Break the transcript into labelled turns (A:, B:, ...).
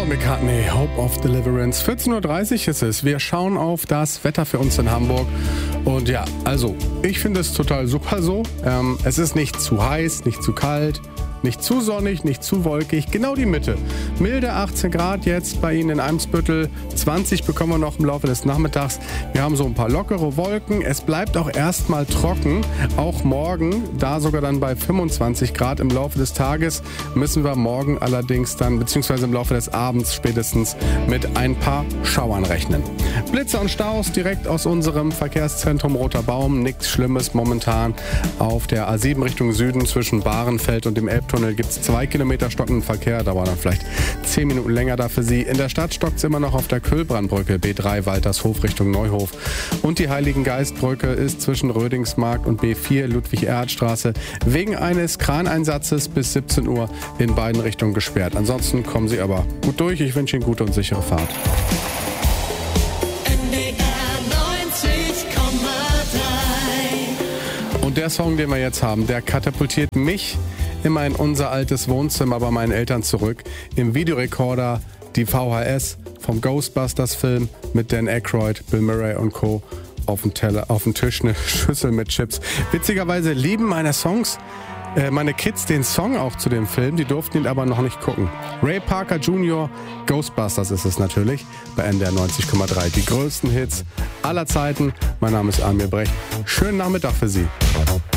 A: Paul McCartney, Hope of Deliverance. 14.30 Uhr ist es. Wir schauen auf das Wetter für uns in Hamburg. Und ja, also, ich finde es total super so. Es ist nicht zu heiß, nicht zu kalt, nicht zu sonnig, nicht zu wolkig. Genau die Mitte. Milde 18 Grad jetzt bei Ihnen in Eimsbüttel. 20 bekommen wir noch im Laufe des Nachmittags. Wir haben so ein paar lockere Wolken. Es bleibt auch erstmal trocken. Auch morgen, da sogar dann bei 25 Grad im Laufe des Tages, müssen wir morgen allerdings dann, beziehungsweise im Laufe des Abends spätestens, mit ein paar Schauern rechnen. Blitze und Staus direkt aus unserem Verkehrszentrum Roter Baum. Nichts Schlimmes momentan. Auf der A7 Richtung Süden zwischen Bahrenfeld und dem Elbtunnel gibt es 2 Kilometer stockenden Verkehr. Da war dann vielleicht 10 Minuten länger da für Sie. In der Stadt stockt es immer noch auf der Kühlbrandbrücke B3 Waltershof Richtung Neuhof. Und die Heiligengeistbrücke ist zwischen Rödingsmarkt und B4 Ludwig-Erhard-Straße wegen eines Kraneinsatzes bis 17 Uhr in beiden Richtungen gesperrt. Ansonsten kommen Sie aber gut durch. Ich wünsche Ihnen gute und sichere Fahrt. Und der Song, den wir jetzt haben, der katapultiert mich immer in unser altes Wohnzimmer bei meinen Eltern zurück. Im Videorekorder die VHS vom Ghostbusters-Film mit Dan Aykroyd, Bill Murray und Co. auf dem Tisch eine Schüssel mit Chips. Witzigerweise lieben meine Kids den Song auch zu dem Film, die durften ihn aber noch nicht gucken. Ray Parker Jr., Ghostbusters ist es natürlich, bei NDR 90,3. Die größten Hits aller Zeiten. Mein Name ist Amir Brecht. Schönen Nachmittag für Sie.